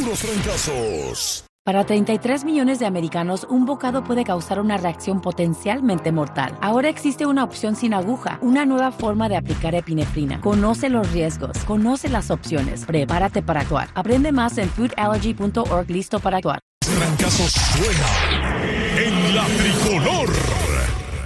puros trancazos. Para 33 millones de americanos, un bocado puede causar una reacción potencialmente mortal. Ahora existe una opción sin aguja, una nueva forma de aplicar epinefrina. Conoce los riesgos, conoce las opciones, prepárate para actuar. Aprende más en foodallergy.org. Listo para actuar. Trancazos suena en la tricolor.